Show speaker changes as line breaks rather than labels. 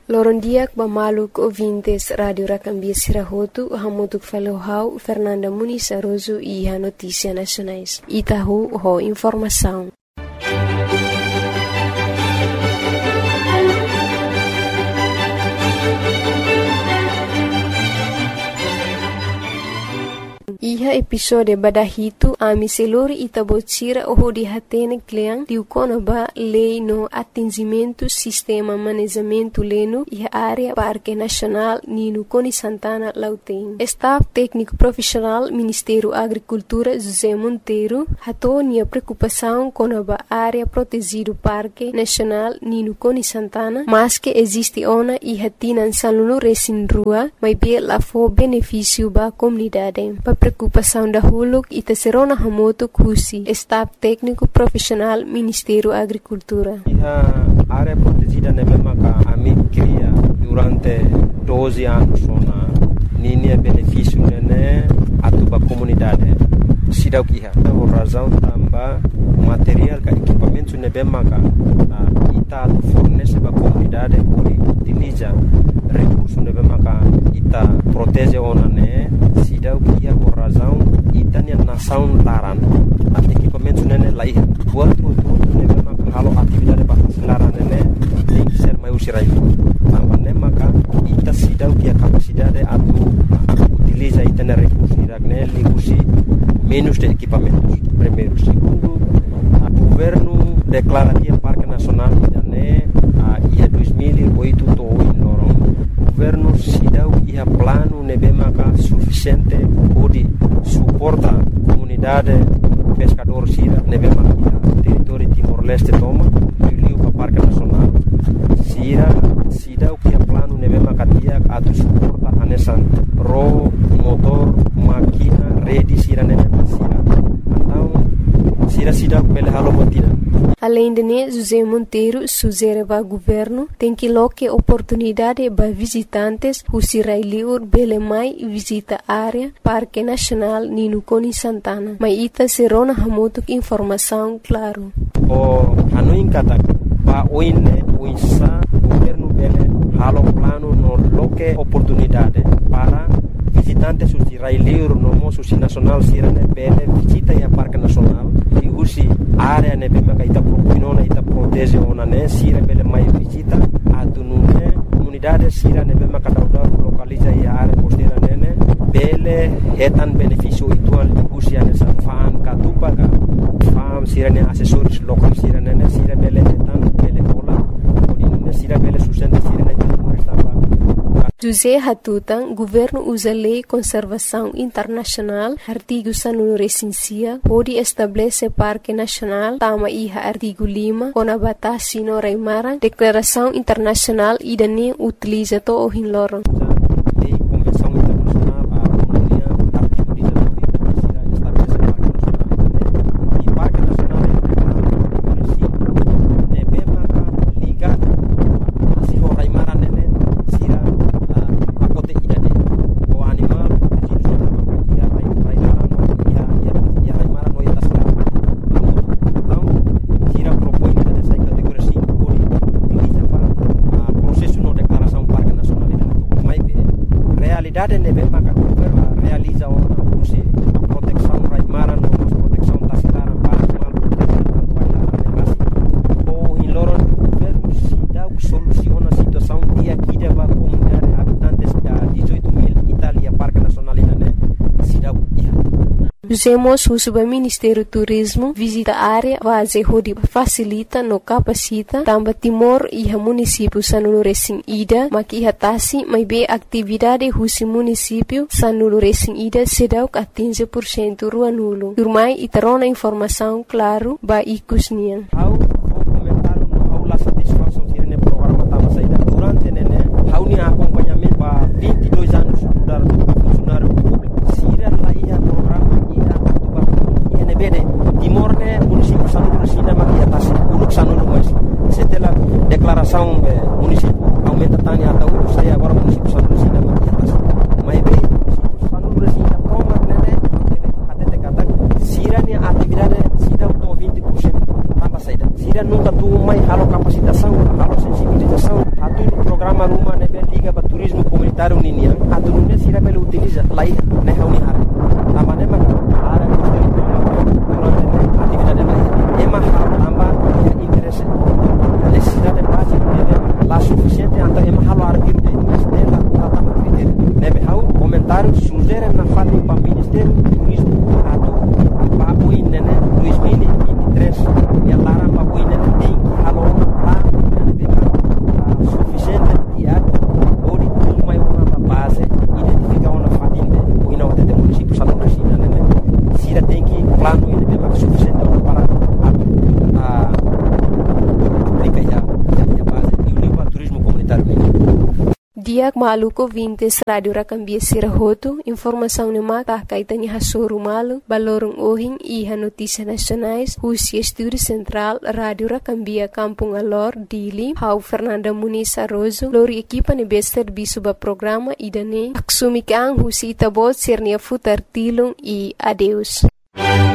Lorondiak Bamaluk ouvintes Rádio Racambia Sirahotu, Hamutuk Falohau, Fernanda Muniz Aroso e a Notícia Nacionais. Itahu, ho informação. Iha episode badahito ami selori itabotira oho di hatene kleang diukona ba lei no atingimento sistema manejamento leno iha área Parque Nacional Nino Coni Santana Lauteng. Staff técnico profissional Ministério Agricultura José Monteiro hatonia preocupação com a área protegido Parque Nacional Nino Coni Santana, mas que existe ona iha tinan salunu resin rua, mas be la fo benefício ba comunidade. Preocupação da Huluk e Tesserona Hamoto Kusi, Staff Técnico Profissional Ministério Agricultura.
A área protegida na mesma que a mim cria durante 12 anos na linha benefício né a tua comunidade. Se dá o que é a razão também material que equipamento na mesma que ita fornece para a comunidade por utiliza recursos na mesma que ita protege ona né se dá o que é a razão ita nem nação laran a equipamento né lá ia buat tudo na mesma que halo atividade para laran né tem que ser mais usirai também né maka ita se dá o que a capacidade a utiliza ita na recursos né ligusi menos de equipamentos. Primeiro, segundo, o governo declara que o Parque Nacional né ia 2008 to em Lorong. O governo se dá o plano nebemaka suficiente para suportar a comunidade pescador sira nebemaka território Timor-Leste toma e para o Parque Nacional. Sira se dá o plano nebemaka dia a suportar a nessa ro motor máquina rede sira nebemaka sira. Então sira pela halo botina.
Além de né, José Monteiro sugere para o governo tem que loque oportunidade para visitantes who sirai liur belemai visita área Parque Nacional Nino Coni Santana. Mas ita serona hamotuk informação claro.
O hanuin kata pa oine uisa governo bele halo plano no loque oportunidade para visitantes who sirai liur no moço nacional sirane bele visita ya Parque Nacional e usi área ne bema ita propinona ita protege ona ne sira bele mai visita atunune comunidade sira ne bema kadauda localiza ya área costeira nene bele etan benefício itual usi ane sa fan katupaga fam sira ne assessores local sira nene sira bele etan bele pola odine sira bele sustenta sira ne
José Hatutan, governo usa lei conservação internacional, artigo sanunu recensia, pode estabelecer Parque Nacional, tama iha artigo 5, com a batasi no Reimaran, declaração internacional e dane utiliza to o hinloron.
realiza uma proteção raimara, proteção tacilara para animal, ou em Loron o governo se dá o que soluciona a situação e aqui deva a comunidade habitantes da 18.000 Itália Parque Nacional se dá o
Usemos o Ministério do Turismo visita a área base onde facilita no capacita também Timor e o município Sanulu Recém Ida maki hatasi mai be atividade o município Sanulu Recém Ida sedau a 15% rua nulo. Turmai itarona informação claro ba ikusnian.
Au comentar no aula satisfação tirene programa tava saída durante nene hauni acompanhamento ba 22 anos mudar funcionário público. Sira lá ia programa bede Timor ne município Sanulu Recém maki atas uluk Sanulu mas setelah declaração município aumenta tani atau saya agora município Sanulu Recém maki atas mai be município Sanulu Recém proma nene até kata sira ni atividade sida to 20% tambah saída sira nunca tu mai halo capacitação halo sensibilização atu programa ruma nebe liga para turismo comunitário ninia atu nune sira bele utiliza lai ne hauni hara tamane ma ara postel durante atividade lai ema amba interesse necessidade básica nebe la suficiente anta ema halo artir de stella tama critério nebe hau comentário sugere na fala para ministério do turismo atu papo nene 2023 e lara papo nene tem halo lá nebe suficiente diário ou de tudo mais uma base identificar uma fadinha ou não até município salão da China né se tem que plano ele tem mais suficiente para aplicar já base e o nível turismo comunitário
Diak maluko vintes Radio Rakambia Sirahoto, informação no mata kaitannya hasoru malu, balorong ohing iha notícias nacionais, Rusia Estúdio Central, Radio Rakambia Kampung Alor, Dili, Hau Fernanda Muniz Arrozo, lori equipa nebester bisuba programa idane, aksumikang Rusia Itabot Sernia Futar Tilung e adeus.